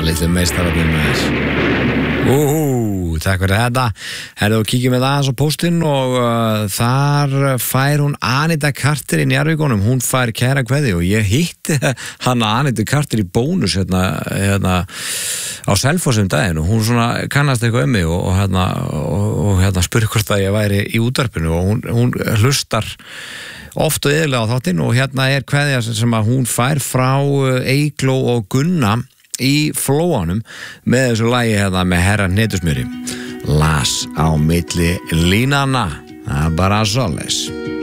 litlu meistararnir með þess. Takk fyrir þetta. Herðu, kíkjum við aðeins á póstinn og þar fær hún Anita Carter í Njarðvíkunum. Hún fær kæra kveðju og ég hitti hana Anita Carter í bónus hérna á Selfossum daginn og hún svona kannast eitthvað mig og spurði hvort að ég væri í útvarpinu og hún hlustar oft og eðlilega á þáttinn og hérna er kveðja sem að hún fær frá Eygló og Gunna í Flóanum með þessu lagi hérna með herra hnetusmjöri. Las á milli línana, það er bara svoleiðis.